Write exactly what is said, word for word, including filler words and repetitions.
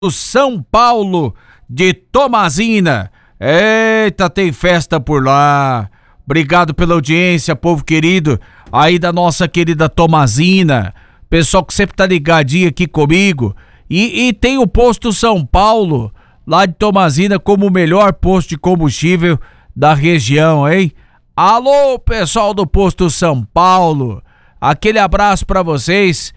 São Paulo de Tomazina. Eita, tem festa por lá. Obrigado pela audiência, povo querido, aí da nossa querida Tomazina. Pessoal que sempre tá ligadinho aqui comigo. E, e tem o posto São Paulo, lá de Tomazina, como o melhor posto de combustível da região, hein? Alô, pessoal do posto São Paulo. Aquele abraço pra vocês.